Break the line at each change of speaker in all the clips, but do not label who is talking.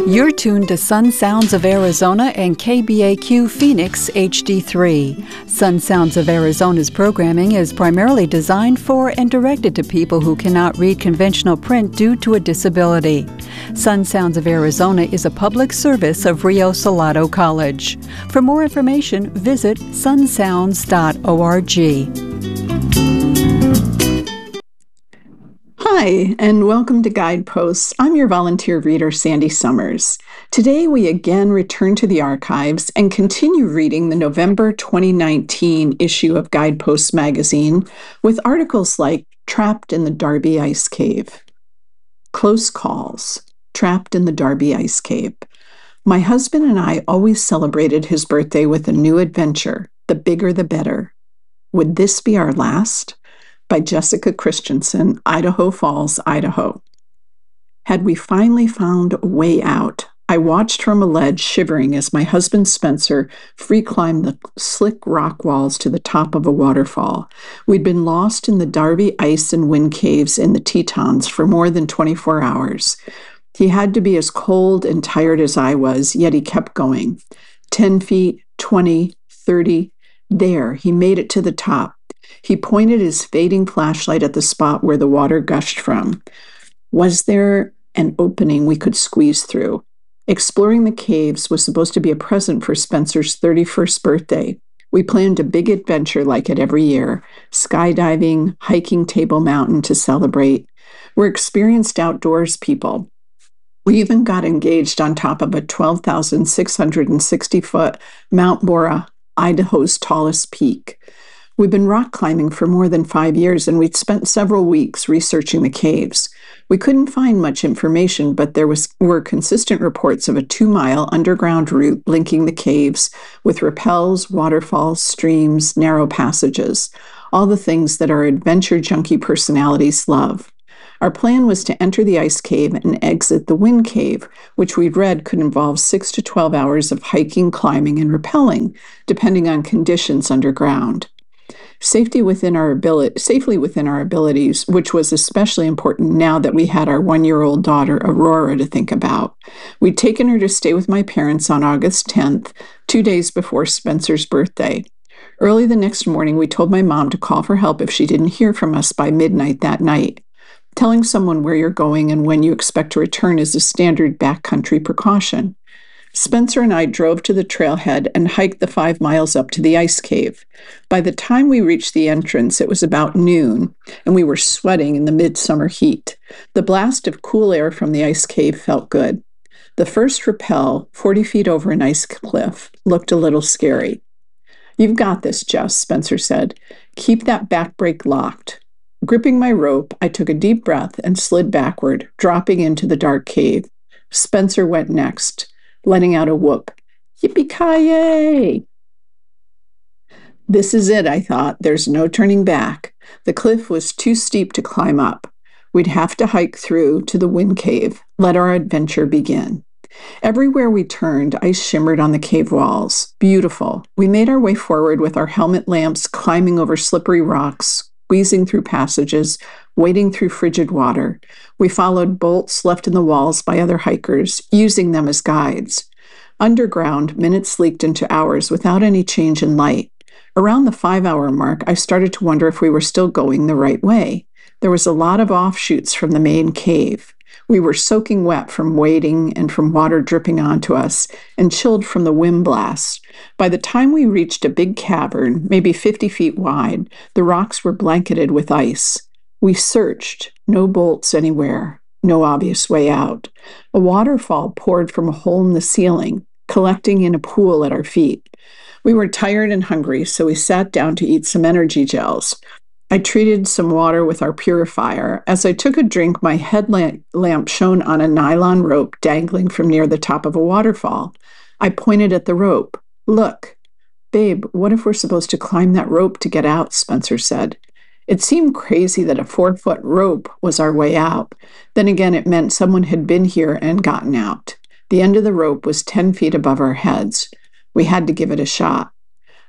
You're tuned to Sun Sounds of Arizona and KBAQ Phoenix HD3. Sun Sounds of Arizona's programming is primarily designed for and directed to people who cannot read conventional print due to a disability. Sun Sounds of Arizona is a public service of Rio Salado College. For more information, visit sunsounds.org.
Hi, and welcome to Guideposts. I'm your volunteer reader, Sandy Summers. Today, we again return to the archives and continue reading the November 2019 issue of Guideposts magazine with articles like Trapped in the Darby Ice Cave, Close Calls, Trapped in the Darby Ice Cave. My husband and I always celebrated his birthday with a new adventure, the bigger the better. Would this be our last? By Jessica Christensen, Idaho Falls, Idaho. Had we finally found a way out? I watched from a ledge, shivering as my husband Spencer free climbed the slick rock walls to the top of a waterfall. We'd been lost in the Darby ice and wind caves in the Tetons for more than 24 hours. He had to be as cold and tired as I was, yet he kept going. 10 feet, 20, 30. There, he made it to the top. He pointed his fading flashlight at the spot where the water gushed from. Was there an opening we could squeeze through? Exploring the caves was supposed to be a present for Spencer's 31st birthday. We planned a big adventure like it every year, skydiving, hiking Table Mountain to celebrate. We're experienced outdoors people. We even got engaged on top of a 12,660-foot Mount Bora, Idaho's tallest peak. We've been rock climbing for more than 5 years, and we'd spent several weeks researching the caves. We couldn't find much information, but there were consistent reports of a 2-mile underground route linking the caves with rappels, waterfalls, streams, narrow passages, all the things that our adventure junkie personalities love. Our plan was to enter the ice cave and exit the wind cave, which we'd read could involve 6 to 12 hours of hiking, climbing, and rappelling, depending on conditions underground. Safely within our abilities, which was especially important now that we had our 1-year-old daughter, Aurora, to think about. We'd taken her to stay with my parents on August 10th, 2 days before Spencer's birthday. Early the next morning, we told my mom to call for help if she didn't hear from us by midnight that night. Telling someone where you're going and when you expect to return is a standard backcountry precaution. Spencer and I drove to the trailhead and hiked the 5 miles up to the ice cave. By the time we reached the entrance, it was about noon, and we were sweating in the midsummer heat. The blast of cool air from the ice cave felt good. The first rappel, 40 feet over an ice cliff, looked a little scary. "You've got this, Jess," Spencer said. "Keep that back brake locked." Gripping my rope, I took a deep breath and slid backward, dropping into the dark cave. Spencer went next, letting out a whoop. "Yippee-ki-yay!" This is it, I thought. There's no turning back. The cliff was too steep to climb up. We'd have to hike through to the wind cave, let our adventure begin. Everywhere we turned, ice shimmered on the cave walls. Beautiful. We made our way forward with our helmet lamps, climbing over slippery rocks, squeezing through passages, wading through frigid water. We followed bolts left in the walls by other hikers, using them as guides. Underground, minutes leaked into hours without any change in light. Around the 5-hour mark, I started to wonder if we were still going the right way. There was a lot of offshoots from the main cave. We were soaking wet from wading and from water dripping onto us, and chilled from the wind blasts. By the time we reached a big cavern, maybe 50 feet wide, the rocks were blanketed with ice. We searched, no bolts anywhere, no obvious way out. A waterfall poured from a hole in the ceiling, collecting in a pool at our feet. We were tired and hungry, so we sat down to eat some energy gels. I treated some water with our purifier. As I took a drink, my headlamp shone on a nylon rope dangling from near the top of a waterfall. I pointed at the rope. "Look." "Babe, what if we're supposed to climb that rope to get out?" Spencer said. It seemed crazy that a 4-foot rope was our way out. Then again, it meant someone had been here and gotten out. The end of the rope was 10 feet above our heads. We had to give it a shot.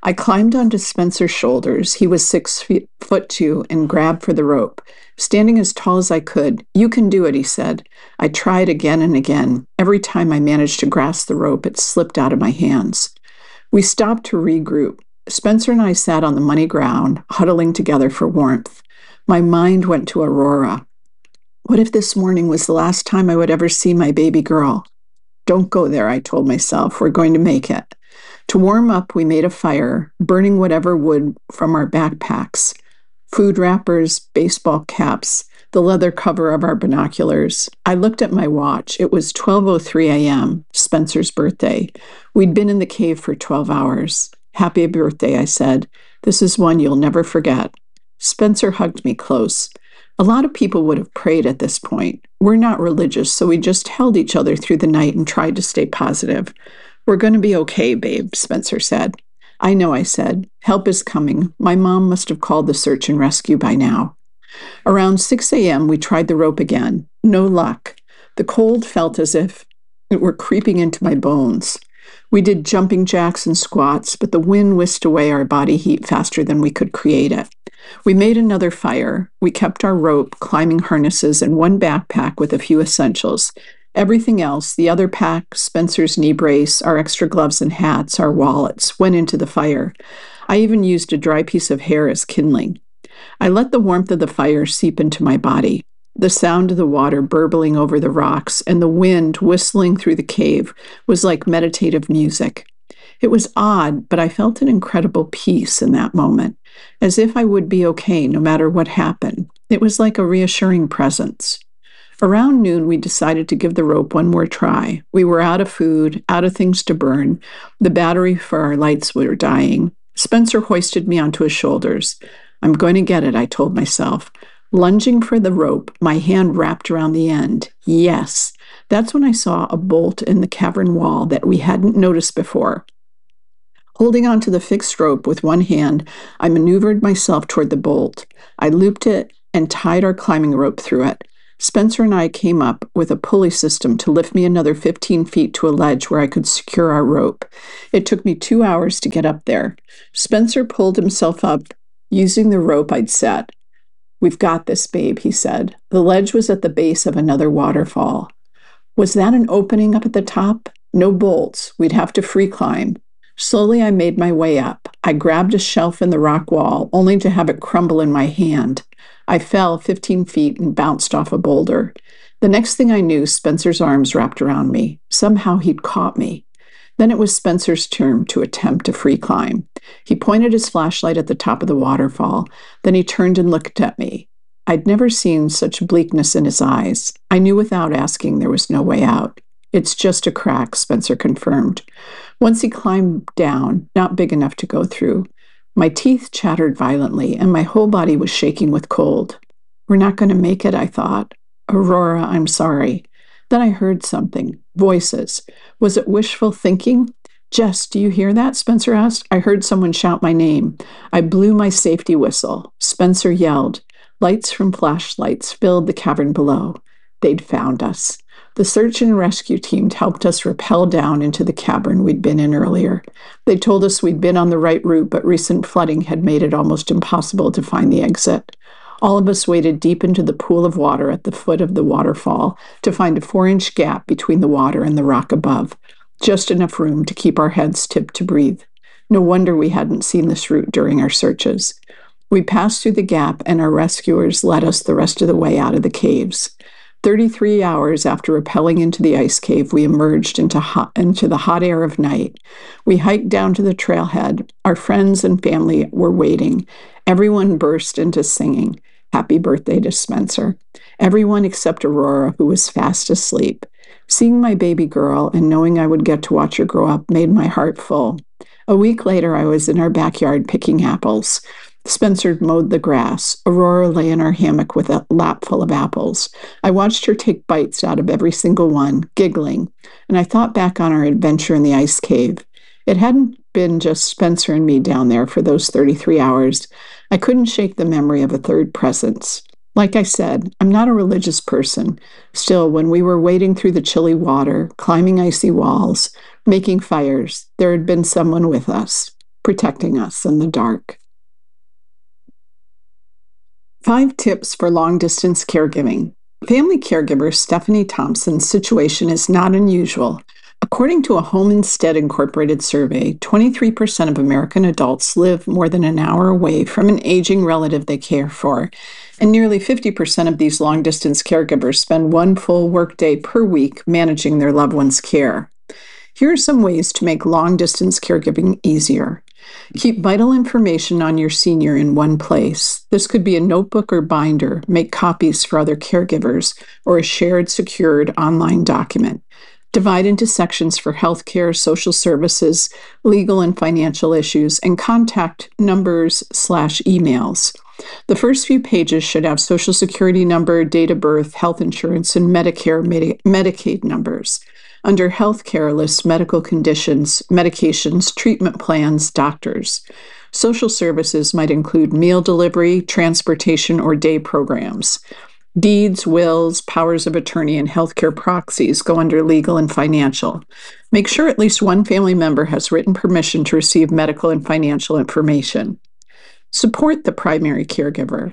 I climbed onto Spencer's shoulders. He was 6 foot 2 and grabbed for the rope. Standing as tall as I could, "You can do it," he said. I tried again and again. Every time I managed to grasp the rope, it slipped out of my hands. We stopped to regroup. Spencer and I sat on the muddy ground, huddling together for warmth. My mind went to Aurora. What if this morning was the last time I would ever see my baby girl? "Don't go there," I told myself. "We're going to make it." To warm up, we made a fire, burning whatever wood from our backpacks: food wrappers, baseball caps, the leather cover of our binoculars. I looked at my watch. It was 12:03 a.m., Spencer's birthday. We'd been in the cave for 12 hours. "Happy birthday," I said. "This is one you'll never forget." Spencer hugged me close. A lot of people would have prayed at this point. We're not religious, so we just held each other through the night and tried to stay positive. "We're going to be okay, babe," Spencer said. "I know," I said. "Help is coming. My mom must have called the search and rescue by now." Around 6 a.m., we tried the rope again. No luck. The cold felt as if it were creeping into my bones. We did jumping jacks and squats, but the wind whisked away our body heat faster than we could create it. We made another fire. We kept our rope, climbing harnesses, and one backpack with a few essentials. Everything else, the other pack, Spencer's knee brace, our extra gloves and hats, our wallets, went into the fire. I even used a dry piece of hair as kindling. I let the warmth of the fire seep into my body. The sound of the water burbling over the rocks and the wind whistling through the cave was like meditative music. It was odd, but I felt an incredible peace in that moment, as if I would be okay no matter what happened. It was like a reassuring presence. Around noon, we decided to give the rope one more try. We were out of food, out of things to burn. The battery for our lights were dying. Spencer hoisted me onto his shoulders. "I'm going to get it," I told myself. Lunging for the rope, my hand wrapped around the end. Yes! That's when I saw a bolt in the cavern wall that we hadn't noticed before. Holding onto the fixed rope with one hand, I maneuvered myself toward the bolt. I looped it and tied our climbing rope through it. Spencer and I came up with a pulley system to lift me another 15 feet to a ledge where I could secure our rope. It took me 2 hours to get up there. Spencer pulled himself up using the rope I'd set. "We've got this, babe," he said. The ledge was at the base of another waterfall. Was that an opening up at the top? No bolts. We'd have to free climb. Slowly, I made my way up. I grabbed a shelf in the rock wall, only to have it crumble in my hand. I fell 15 feet and bounced off a boulder. The next thing I knew, Spencer's arms wrapped around me. Somehow he'd caught me. Then it was Spencer's turn to attempt a free climb. He pointed his flashlight at the top of the waterfall. Then he turned and looked at me. I'd never seen such bleakness in his eyes. I knew without asking there was no way out. "It's just a crack," Spencer confirmed. Once he climbed down, not big enough to go through. My teeth chattered violently, and my whole body was shaking with cold. "We're not going to make it," I thought. "Aurora, I'm sorry." Then I heard something. Voices. Was it wishful thinking? "Jess, do you hear that?" Spencer asked. I heard someone shout my name. I blew my safety whistle. Spencer yelled. Lights from flashlights filled the cavern below. They'd found us. The search and rescue team helped us rappel down into the cavern we'd been in earlier. They told us we'd been on the right route, but recent flooding had made it almost impossible to find the exit. All of us waded deep into the pool of water at the foot of the waterfall to find a 4-inch gap between the water and the rock above, just enough room to keep our heads tipped to breathe. No wonder we hadn't seen this route during our searches. We passed through the gap, and our rescuers led us the rest of the way out of the caves. 33 hours after rappelling into the ice cave, we emerged into the hot air of night. We hiked down to the trailhead. Our friends and family were waiting. Everyone burst into singing "Happy Birthday" to Spencer. Everyone except Aurora, who was fast asleep. Seeing my baby girl and knowing I would get to watch her grow up made my heart full. A week later, I was in our backyard picking apples. Spencer mowed the grass. Aurora lay in our hammock with a lap full of apples. I watched her take bites out of every single one, giggling, and I thought back on our adventure in the ice cave. It hadn't been just Spencer and me down there for those 33 hours. I couldn't shake the memory of a third presence. Like I said, I'm not a religious person. Still, when we were wading through the chilly water, climbing icy walls, making fires, there had been someone with us. protecting us in the dark. 5 tips for long-distance caregiving. Family caregiver Stephanie Thompson's situation is not unusual. According to a Home Instead Incorporated survey, 23% of American adults live more than an hour away from an aging relative they care for, and nearly 50% of these long-distance caregivers spend one full workday per week managing their loved one's care. Here are some ways to make long-distance caregiving easier. Keep vital information on your senior in one place. This could be a notebook or binder. Make copies for other caregivers or a shared, secured online document. Divide into sections for healthcare, social services, legal and financial issues, and contact numbers/emails. The first few pages should have Social Security number, date of birth, health insurance, and Medicare, Medicaid numbers. Under healthcare, list medical conditions, medications, treatment plans, doctors. Social services might include meal delivery, transportation, or day programs. Deeds, wills, powers of attorney, and healthcare proxies go under legal and financial. Make sure at least one family member has written permission to receive medical and financial information. Support the primary caregiver.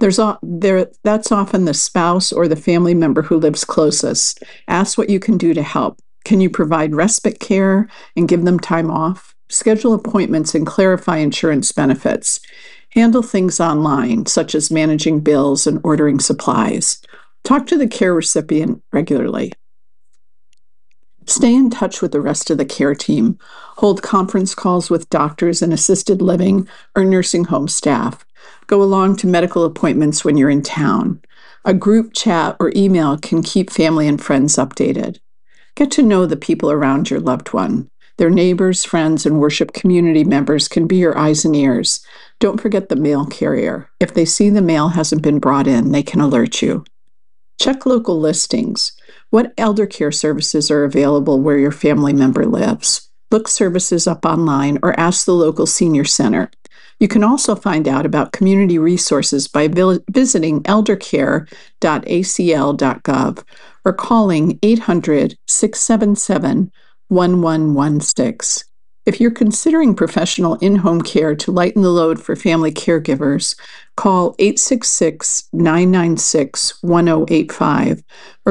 That's often the spouse or the family member who lives closest. Ask what you can do to help. Can you provide respite care and give them time off? Schedule appointments and clarify insurance benefits. Handle things online, such as managing bills and ordering supplies. Talk to the care recipient regularly. Stay in touch with the rest of the care team. Hold conference calls with doctors and assisted living or nursing home staff. Go along to medical appointments when you're in town. A group chat or email can keep family and friends updated. Get to know the people around your loved one. Their neighbors, friends, and worship community members can be your eyes and ears. Don't forget the mail carrier. If they see the mail hasn't been brought in, they can alert you. Check local listings. What elder care services are available where your family member lives? Look services up online or ask the local senior center. You can also find out about community resources by visiting eldercare.acl.gov or calling 800-677-1116. If you're considering professional in-home care to lighten the load for family caregivers, call 866-996-1085 or